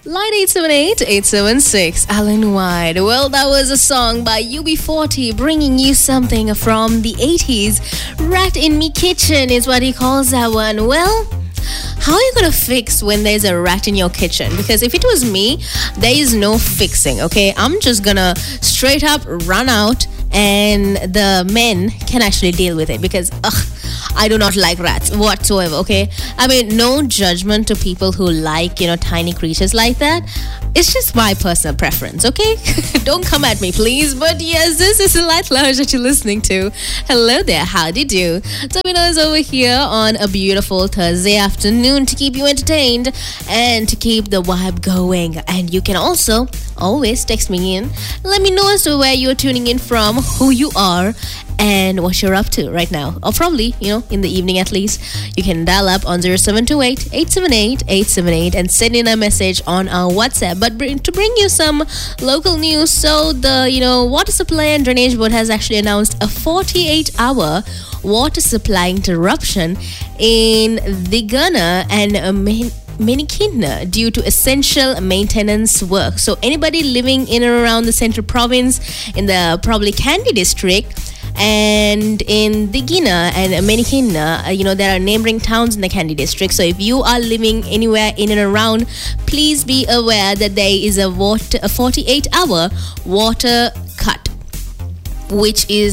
Line 878-876, Alan White. Well, that was a song by UB40 bringing you something from the 80s. Rat in me kitchen is what he calls that one. Well, how are you going to fix when there's a rat in your kitchen? Because if it was me, there is no fixing, okay? I'm just going to straight up run out and the men can actually deal with it because, I do not like rats whatsoever, okay? I mean, no judgment to people who like, tiny creatures like that. It's just my personal preference, okay? Don't come at me, please. But yes, this is the Light Lounge that you're listening to. Hello there, how do you do? Tomino is over here on a beautiful Thursday afternoon to keep you entertained and to keep the vibe going. And you can also always text me in. Let me know as to where you're tuning in from, who you are, and what you're up to right now. Or probably, in the evening at least. You can dial up on 0728-878-878 and send in a message on our WhatsApp. But to bring you some local news, so the, Water Supply and Drainage Board has actually announced a 48-hour water supply interruption in Digana and Menikindna due to essential maintenance work. So anybody living in and around the central province in the probably Kandy district and in Digina and Menikindna, there are neighboring towns in the Kandy district. So if you are living anywhere in and around, please be aware that there is a 48-hour water cut, which is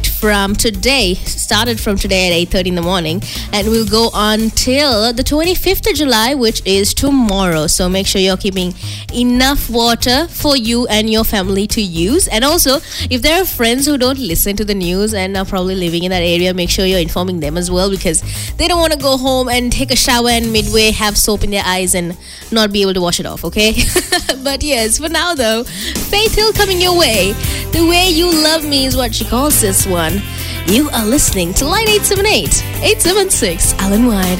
started from today at 8:30 in the morning and will go on till the 25th of July, which is tomorrow. So make sure you're keeping enough water for you and your family to use. And also, if there are friends who don't listen to the news and are probably living in that area, make sure you're informing them as well because they don't want to go home and take a shower and midway have soap in their eyes and not be able to wash it off, okay? But yes, for now though, Faith Hill coming your way. The Way You Love Me is what she calls this one. You are listening to Line 878-876, Alan White.